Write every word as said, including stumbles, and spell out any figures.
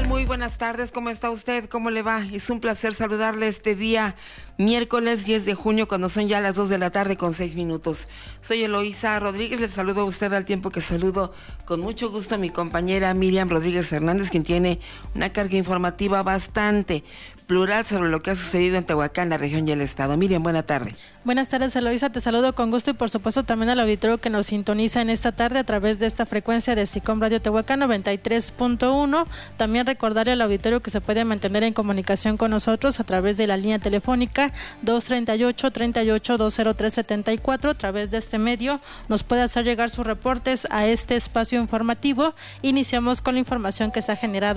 Muy buenas tardes, ¿cómo está usted? ¿Cómo le va? Es un placer saludarle este día, miércoles diez de junio, cuando son ya las dos de la tarde con seis minutos. Soy Eloísa Rodríguez, le saludo a usted al tiempo que saludo con mucho gusto a mi compañera Miriam Rodríguez Hernández, quien tiene una carga informativa bastante plural sobre lo que ha sucedido en Tehuacán, la región y el estado. Miriam, buena tarde. Buenas tardes, Eloísa, te saludo con gusto y por supuesto también al auditorio que nos sintoniza en esta tarde a través de esta frecuencia de SICOM Radio Tehuacán noventa y tres punto uno. También recordarle al auditorio que se puede mantener en comunicación con nosotros a través de la línea telefónica dos treinta y ocho, treinta y ocho, dos cero tres setenta y cuatro. A través de este medio nos puede hacer llegar sus reportes a este espacio informativo. Iniciamos con la información que se ha generado